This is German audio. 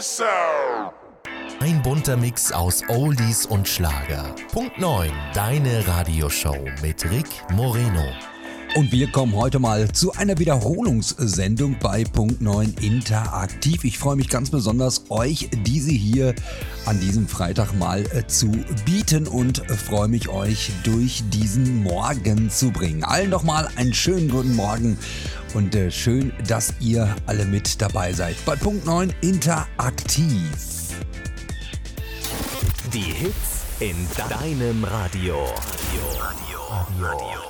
Ein bunter Mix aus Oldies und Schlager. Punkt 9, deine Radioshow mit Rick Moreno. Und wir kommen heute mal zu einer Wiederholungssendung bei Punkt 9 Interaktiv. Ich freue mich ganz besonders, euch diese hier an diesem Freitag mal zu bieten und freue mich, euch durch diesen Morgen zu bringen. Allen nochmal einen schönen guten Morgen und schön, dass ihr alle mit dabei seid bei Punkt 9 Interaktiv. Die Hits in deinem Radio. Radio.